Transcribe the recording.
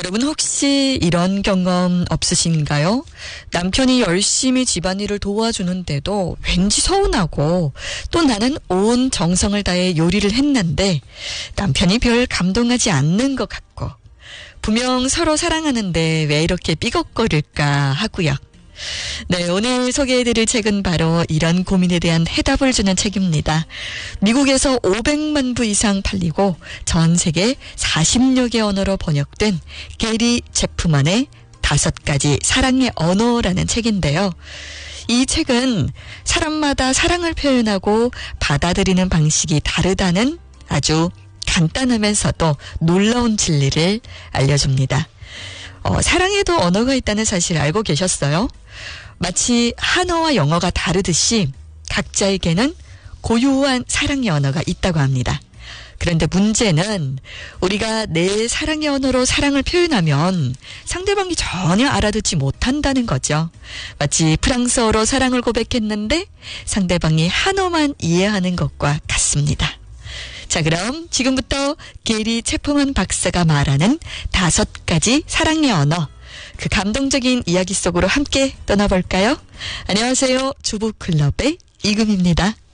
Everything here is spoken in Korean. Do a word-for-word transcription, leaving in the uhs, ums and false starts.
여러분 혹시 이런 경험 없으신가요? 남편이 열심히 집안일을 도와주는데도 왠지 서운하고 또 나는 온 정성을 다해 요리를 했는데 남편이 별 감동하지 않는 것 같고 분명 서로 사랑하는데 왜 이렇게 삐걱거릴까 하고요. 네, 오늘 소개해드릴 책은 바로 이런 고민에 대한 해답을 주는 책입니다. 미국에서 오백만 부 이상 팔리고 전 세계 사십여 개 언어로 번역된 게리 체프만의 다섯 가지 사랑의 언어라는 책인데요. 이 책은 사람마다 사랑을 표현하고 받아들이는 방식이 다르다는 아주 간단하면서도 놀라운 진리를 알려줍니다. 어, 사랑에도 언어가 있다는 사실 알고 계셨어요? 마치 한어와 영어가 다르듯이 각자에게는 고유한 사랑의 언어가 있다고 합니다. 그런데 문제는 우리가 내 사랑의 언어로 사랑을 표현하면 상대방이 전혀 알아듣지 못한다는 거죠. 마치 프랑스어로 사랑을 고백했는데 상대방이 한어만 이해하는 것과 같습니다. 자, 그럼 지금부터 게리 체프만 박사가 말하는 다섯 가지 사랑의 언어, 그 감동적인 이야기 속으로 함께 떠나볼까요? 안녕하세요. 주부클럽의 이금입니다.